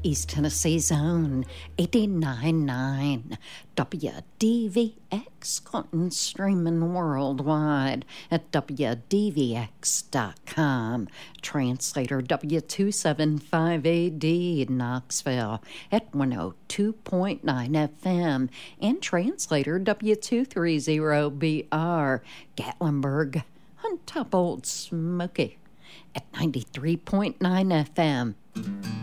East Tennessee's own 89.9 WDVX, cotton streaming worldwide at WDVX.com. Translator W275AD Knoxville at 102.9 FM and translator W230BR Gatlinburg on top Old Smoky at 93.9 FM.